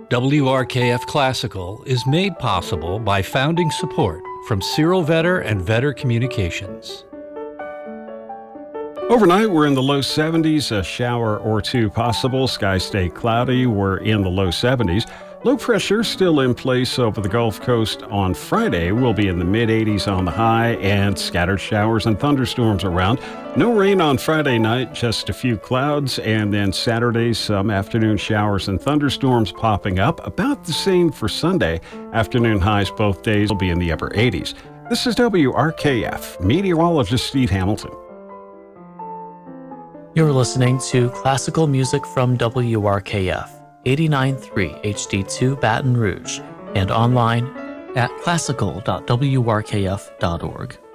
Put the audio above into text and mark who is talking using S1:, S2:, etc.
S1: WRKF Classical is made possible by founding support from Cyril Vetter and Vetter Communications.
S2: Overnight, we're in the low 70s, a shower or two possible. Skies stay cloudy. We're in the low 70s. Low pressure still in place over the Gulf Coast on Friday. We'll be in the mid-80s on the high and scattered showers and thunderstorms around. No rain on Friday night, just a few clouds. And then Saturday, some afternoon showers and thunderstorms popping up. About the same for Sunday. Afternoon highs both days will be in the upper 80s. This is WRKF, meteorologist Steve Hamilton.
S3: You're listening to classical music from WRKF, 89.3 HD2 Baton Rouge, and online at classical.wrkf.org.